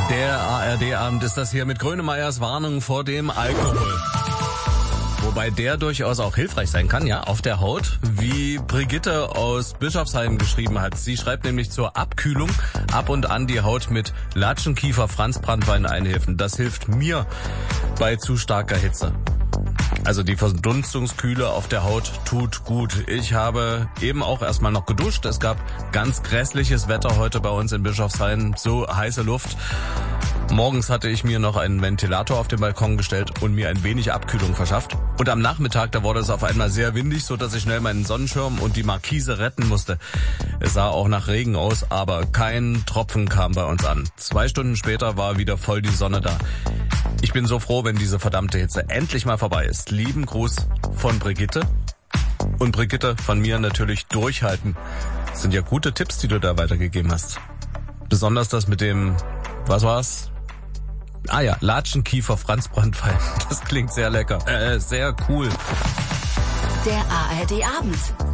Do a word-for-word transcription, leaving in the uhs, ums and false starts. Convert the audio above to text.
Der A R D-Abend ist das hier mit Grönemeyers Warnung vor dem Alkohol. Wobei der durchaus auch hilfreich sein kann, ja, auf der Haut, wie Brigitte aus Bischofsheim geschrieben hat. Sie schreibt nämlich zur Abkühlung ab und an die Haut mit Latschenkiefer, Franzbranntwein einhelfen. Das hilft mir bei zu starker Hitze. Also die Verdunstungskühle auf der Haut tut gut. Ich habe eben auch erstmal noch geduscht. Es gab ganz grässliches Wetter heute bei uns in Bischofsheim, so heiße Luft. Morgens hatte ich mir noch einen Ventilator auf den Balkon gestellt und mir ein wenig Abkühlung verschafft. Und am Nachmittag, da wurde es auf einmal sehr windig, so dass ich schnell meinen Sonnenschirm und die Markise retten musste. Es sah auch nach Regen aus, aber kein Tropfen kam bei uns an. Zwei Stunden später war wieder voll die Sonne da. Ich bin so froh, wenn diese verdammte Hitze endlich mal vorbei ist. Lieben Gruß von Brigitte. Und Brigitte, von mir natürlich durchhalten. Das sind ja gute Tipps, die du da weitergegeben hast. Besonders das mit dem, was war's? Ah ja, Latschenkiefer, Franzbranntwein. Das klingt sehr lecker. Äh, sehr cool. Der A R D-Abend.